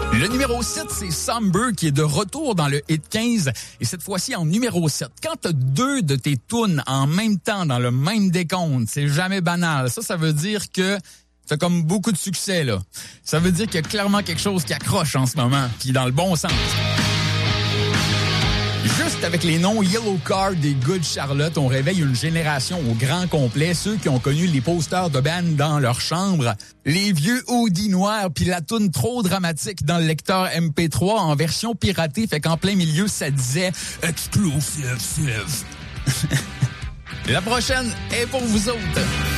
Le numéro 7, c'est Somber qui est de retour dans le Hit 15 et cette fois-ci en numéro 7. Quand t'as deux de tes tunes en même temps dans le même décompte, c'est jamais banal. Ça veut dire que t'as comme beaucoup de succès, là. Ça veut dire qu'il y a clairement quelque chose qui accroche en ce moment, puis dans le bon sens. Juste avec les noms Yellow Card et Good Charlotte, on réveille une génération au grand complet, ceux qui ont connu les posters de band dans leur chambre, les vieux hoodies noirs puis la toune trop dramatique dans le lecteur MP3 en version piratée, fait qu'en plein milieu, ça disait « Explosive ». La prochaine est pour vous autres.